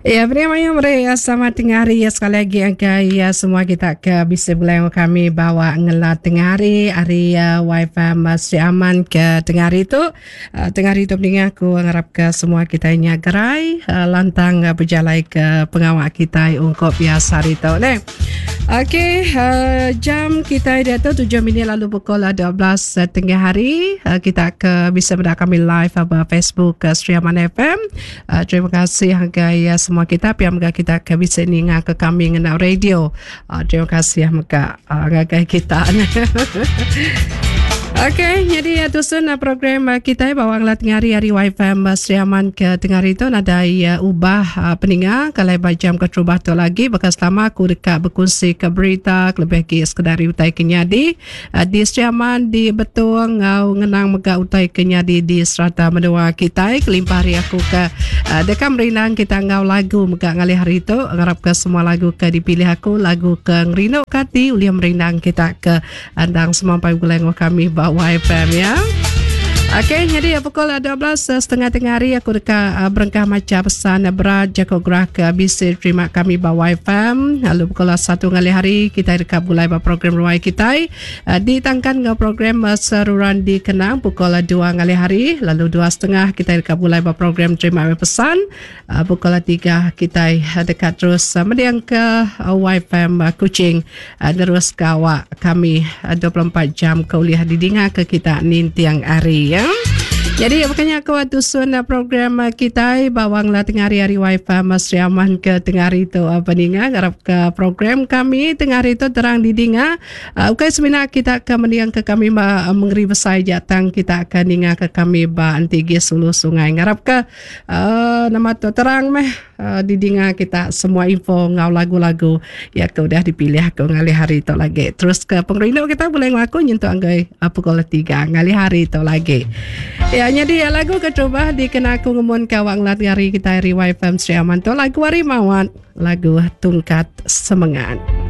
Ya, beriman mereka selamat tengah hari ya sekali lagi angka ya semua kita ke bisa bulan kami bawa ngelat tengah hari wifi Sri Aman ke tengah hari itu pendengar aku ngarap ke semua kita nya gerai lantang berjalan ke pengawal kita ungkap biasa hari itu ne. Okey, jam kita dia tu 7 minit lalu pukul 12 tengah hari kita ke bisa mendak kami live pada Facebook Sri Aman FM. Terima kasih harga ya semua kita piam kita ke bisa ni ngah ke kami ngena radio. Terima kasih mereka ngagai kita. Okey, jadi tusun program kita bawang lat ngari wifi Sri Aman ke tengah itu ada ubah peninga kalau jam ke terubah tu lagi bekas lama aku dekat berkongsi ke berita lebih ke sekedar utai kenyadi di Sri Aman di betul ngau ngenang mega utai kenyadi di serata menua kita kelimpah hari aku ke dekat merinang kita ngau lagu mega ngali hari itu ngarap ke semua lagu ke dipilih aku lagu ke ngerino kati uliam merinang kita ke andang semampai guleng kami YFM ya. Okey, jadi pukul 12 setengah tengah hari aku dekat berengkah macam pesan berat Jakob Gerak bisa terima kami bawa YFM. Lalu pukul 1 kali hari kita dekat mulai program ruai kita. Ditangkan dengan program seruran di Kenang pukul 2 kali hari. Lalu 2.30 kita dekat mulai program terima pesan. Pukul 3 kita dekat terus mendiang ke YFM Kuching. Terus kawak kami 24 jam kuliah didinga ke kita nintiang hari ya. Jadi makanya aku tusun program kita bawang lah tengah hari wifi Sri Aman ke tengah hari itu peninga garap ke program kami tengah hari itu terang didinga. Ukai semina kita akan mendiang ke kami mengeri besar jatang kita akan ninga ke kami ba antigi sulu sungai garap ke nama tu terang meh didinga kita semua info ngau lagu-lagu ya aku dah dipilih aku ngali hari itu lagi. Terus ke pengerino kita boleh ngaku nyentuh anggai pukul 3 ngali hari itu lagi. Ya, jadi lagu kecoba dikena aku ngemun kawang lat hari kita hari YFM Sri Aman tu lagu hari mawat lagu Tungkat Semangat.